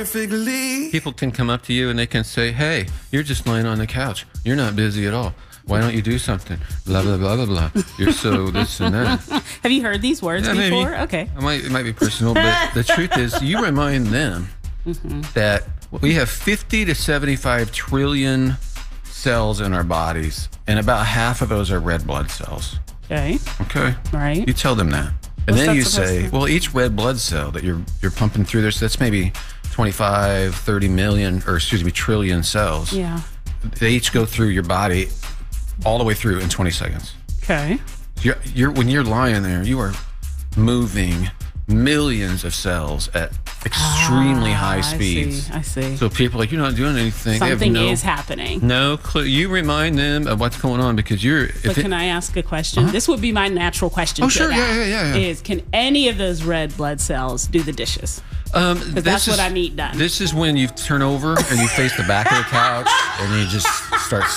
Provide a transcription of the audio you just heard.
perfectly. People can come up to you and they can say, hey, you're just laying on the couch. You're not busy at all. Why don't you do something? Blah, blah, blah, blah, blah. You're so this and that. Have you heard these words before? Maybe. Okay. It might be personal, but the truth is you remind them that we have 50 to 75 trillion cells in our bodies, and about half of those are red blood cells. Okay. Okay? Right. You tell them that. And What's then that you supposed say, to- well, each red blood cell that you're pumping through this, that's maybe 25, 30 million, or excuse me, trillion cells. Yeah. They each go through your body all the way through in 20 seconds. Okay. When you're lying there, you are moving millions of cells at extremely high speeds. I see. So people are like, you're not doing anything. They have Something is happening. no clue. You remind them of what's going on because you're. But can I ask a question? This would be my natural question. Oh, to sure. that, Yeah. Is can any of those red blood cells do the dishes? That's what I need done. This is when you turn over and you face the back of the couch and you just start